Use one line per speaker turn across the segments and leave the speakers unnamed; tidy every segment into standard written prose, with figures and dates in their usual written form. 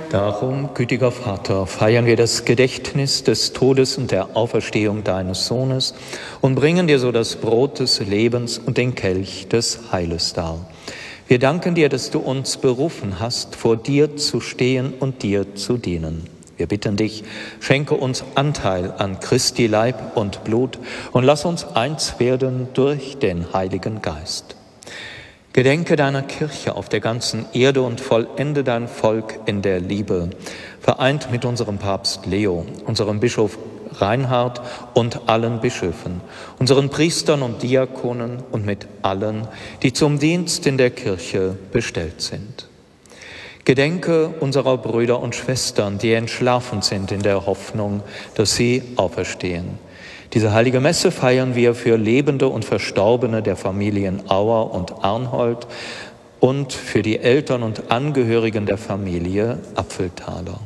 Darum, gütiger Vater, feiern wir das Gedächtnis des Todes und der Auferstehung deines Sohnes und bringen dir so das Brot des Lebens und den Kelch des Heiles dar. Wir danken dir, dass du uns berufen hast, vor dir zu stehen und dir zu dienen. Wir bitten dich, schenke uns Anteil an Christi Leib und Blut und lass uns eins werden durch den Heiligen Geist. Gedenke deiner Kirche auf der ganzen Erde und vollende dein Volk in der Liebe, vereint mit unserem Papst Leo, unserem Bischof Reinhard und allen Bischöfen, unseren Priestern und Diakonen und mit allen, die zum Dienst in der Kirche bestellt sind. Gedenke unserer Brüder und Schwestern, die entschlafen sind in der Hoffnung, dass sie auferstehen. Diese heilige Messe feiern wir für Lebende und Verstorbene der Familien Auer und Arnhold und für die Eltern und Angehörigen der Familie Apfeltaler.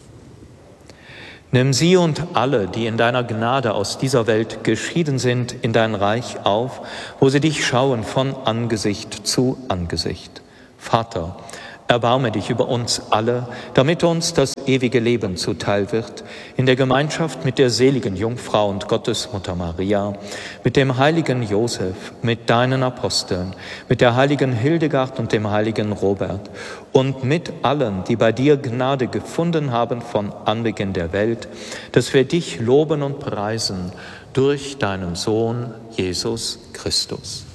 Nimm sie und alle, die in deiner Gnade aus dieser Welt geschieden sind, in dein Reich auf, wo sie dich schauen von Angesicht zu Angesicht. Vater, erbarme dich über uns alle, damit uns das ewige Leben zuteil wird, in der Gemeinschaft mit der seligen Jungfrau und Gottesmutter Maria, mit dem heiligen Josef, mit deinen Aposteln, mit der heiligen Hildegard und dem heiligen Robert und mit allen, die bei dir Gnade gefunden haben von Anbeginn der Welt, dass wir dich loben und preisen durch deinen Sohn Jesus Christus.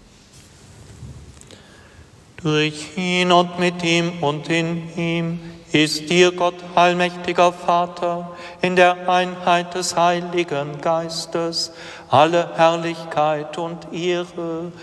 Durch ihn und mit ihm und in ihm ist dir Gott, allmächtiger Vater, in der Einheit des Heiligen Geistes, alle Herrlichkeit und Ehre